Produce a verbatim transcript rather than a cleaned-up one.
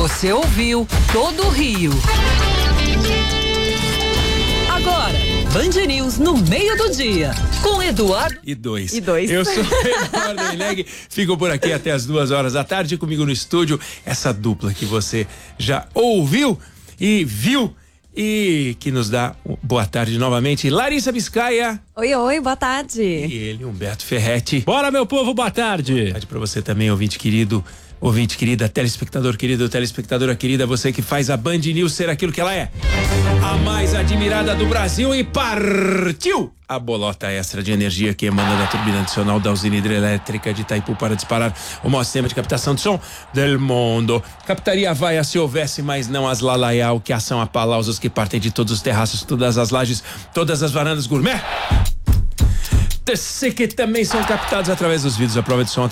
Você ouviu Todo o Rio. Agora, Band News no meio do dia, com Eduardo e dois. E dois. Eu sou Eduardo Eneg, fico por aqui até as duas horas da tarde, comigo no estúdio, essa dupla que você já ouviu e viu e que nos dá boa tarde novamente, Larissa Biscaia. Oi, oi, boa tarde. E ele, Humberto Ferretti. Bora, meu povo, boa tarde. Boa tarde pra você também, ouvinte querido, ouvinte querida, telespectador querido, telespectadora querida, você que faz a Band News ser aquilo que ela é. A mais admirada do Brasil, e partiu a bolota extra de energia que emana da turbina adicional da usina hidrelétrica de Itaipu para disparar o maior sistema de captação de som del mundo. Captaria Vaia se houvesse, mas não as lalaiau, que ação a palausos que partem de todos os terraços, todas as lajes, todas as varandas gourmet. Que também são captados através dos vídeos à prova de som